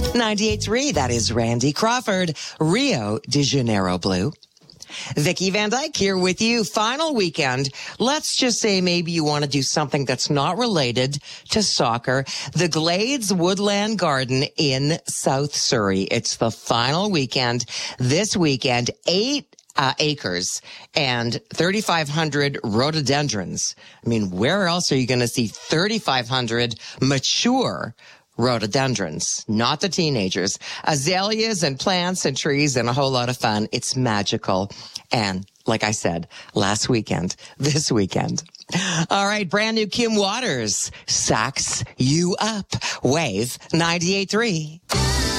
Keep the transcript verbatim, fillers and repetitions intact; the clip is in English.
ninety-eight point three, that is Randy Crawford, Rio de Janeiro Blue. Vicki Van Dyke here with you. Final weekend. Let's just say maybe you want to do something that's not related to soccer. The Glades Woodland Garden in South Surrey. It's the final weekend. This weekend, eight uh, acres and thirty-five hundred rhododendrons. I mean, where else are you going to see thirty-five hundred mature rhododendrons, not the teenagers, azaleas and plants and trees and a whole lot of fun. It's magical. And like I said, last weekend, this weekend. All right, brand new Kim Waters, Sacks You Up, Wave ninety-eight point three.